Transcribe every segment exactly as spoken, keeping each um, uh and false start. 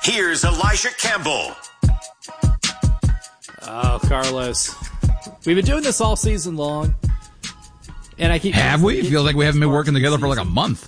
Here's Elijah Campbell. Oh, Carlos. We've been doing this all season long. And I keep Have we? It feels like we haven't been working together for like a month.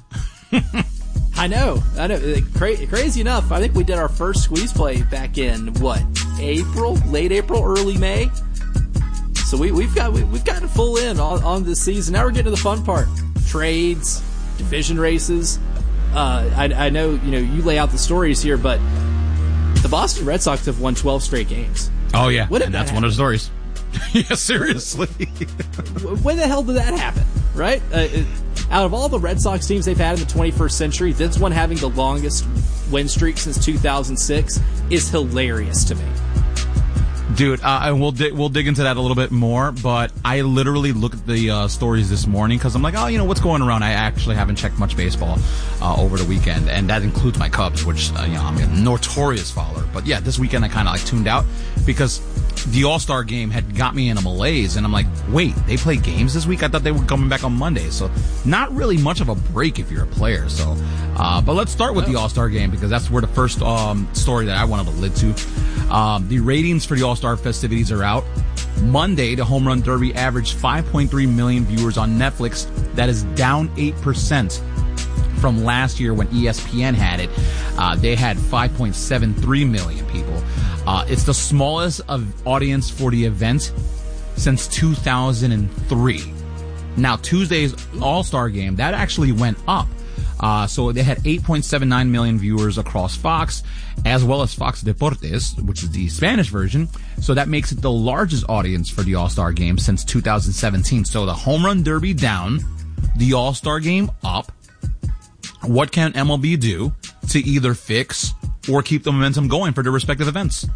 I know. I know. Cra- crazy enough, I think we did our first squeeze play back in, what, April? Late April, early May? So we, we've got we, we've gotten full in on, on this season. Now we're getting to the fun part. Trades, division races. Uh, I, I know, you know, you lay out the stories here, but the Boston Red Sox have won twelve straight games. Oh, yeah. When did and that that's happen? one of the stories. Yeah, seriously. When the hell did that happen, right? Uh, it, out of all the Red Sox teams they've had in the twenty-first century, this one having the longest win streak since two thousand six is hilarious to me. Dude, uh, and we'll di- we'll dig into that a little bit more, but I literally looked at the uh, stories this morning because I'm like, oh, you know, what's going around? I actually haven't checked much baseball uh, over the weekend, and that includes my Cubs, which, uh, you know, I'm a notorious follower. But yeah, this weekend I kind of like tuned out because the All-Star game had got me in a malaise, and I'm like, wait, they play games this week? I thought they were coming back on Monday, so not really much of a break if you're a player. So, uh, but let's start with the All-Star game because that's where the first um, story that I wanted to lead to. Um, the ratings for the All-Star festivities are out. Monday, the Home Run Derby averaged five point three million viewers on Netflix. That is down eight percent from last year when E S P N had it. Uh, they had five point seven three million people. Uh, it's the smallest of audience for the event since two thousand three. Now, Tuesday's All-Star game, that actually went up. Uh, so they had eight point seven nine million viewers across Fox, as well as Fox Deportes, which is the Spanish version. So that makes it the largest audience for the All-Star game since two thousand seventeen. So the Home Run Derby down, the All-Star game up. What can M L B do to either fix or keep the momentum going for their respective events?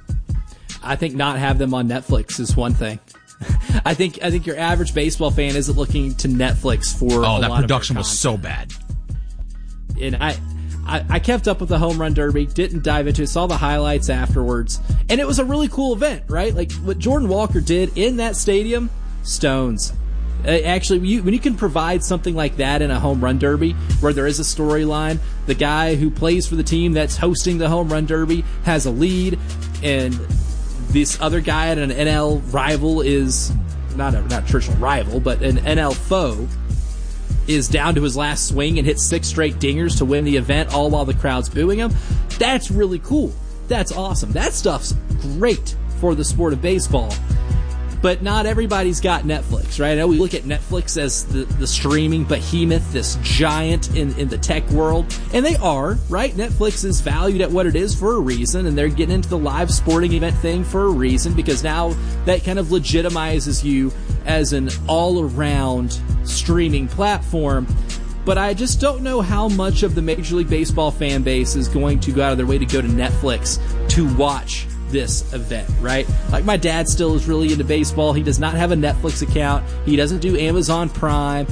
I think not have them on Netflix is one thing. I think I think your average baseball fan isn't looking to Netflix for Oh, a that lot production of was so bad. And I, I I kept up with the Home Run Derby, didn't dive into it, saw the highlights afterwards, and it was a really cool event, right? Like what Jordan Walker did in that stadium, stones. Uh, actually, you, when you can provide something like that in a Home Run Derby, where there is a storyline, the guy who plays for the team that's hosting the Home Run Derby has a lead, and this other guy at an N L rival is not a not a traditional rival, but an N L foe, is down to his last swing and hits six straight dingers to win the event, all while the crowd's booing him. That's really cool. That's awesome. That stuff's great for the sport of baseball. But not everybody's got Netflix, right? I know we look at Netflix as the, the streaming behemoth, this giant in, in the tech world, and they are, right? Netflix is valued at what it is for a reason, and they're getting into the live sporting event thing for a reason, because now that kind of legitimizes you as an all-around streaming platform. But I just don't know how much of the Major League Baseball fan base is going to go out of their way to go to Netflix to watch this event, right? Like my dad still is really into baseball. He does not have a Netflix account. He doesn't do Amazon Prime.